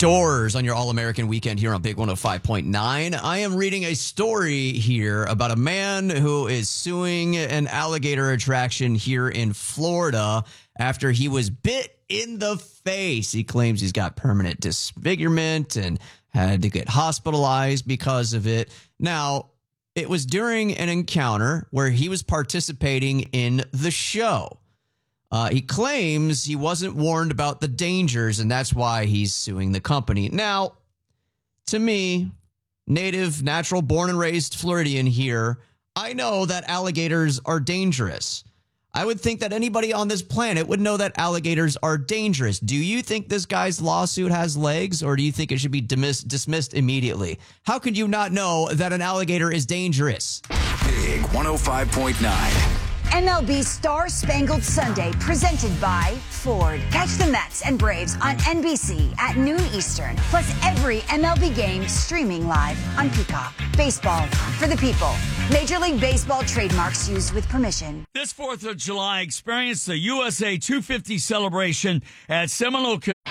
Doors on your All-American Weekend here on Big 105.9. I am reading a story here about a man who is suing an alligator attraction here in Florida after he was bit in the face. He claims he's got permanent disfigurement and had to get hospitalized because of it. Now, it was during an encounter where he was participating in the show. He claims he wasn't warned about the dangers, and that's why he's suing the company. Now, to me, native, natural, born and raised Floridian here, I know that alligators are dangerous. I would think that anybody on this planet would know that alligators are dangerous. Do you think this guy's lawsuit has legs, or do you think it should be dismissed immediately? How could you not know that an alligator is dangerous? Big 105.9. MLB Star Spangled Sunday, presented by Ford. Catch the Mets and Braves on NBC at noon Eastern. Plus every MLB game streaming live on Peacock. Baseball for the people. Major League Baseball trademarks used with permission. This 4th of July, experience the USA 250 celebration at Seminole